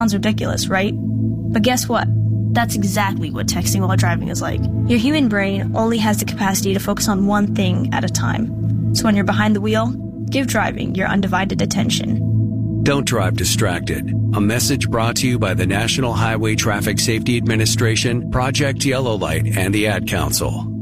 Sounds ridiculous, right? But guess what? That's exactly what texting while driving is like. Your human brain only has the capacity to focus on one thing at a time. So when you're behind the wheel, give driving your undivided attention. Don't drive distracted. A message brought to you by the National Highway Traffic Safety Administration, Project Yellow Light, and the Ad Council.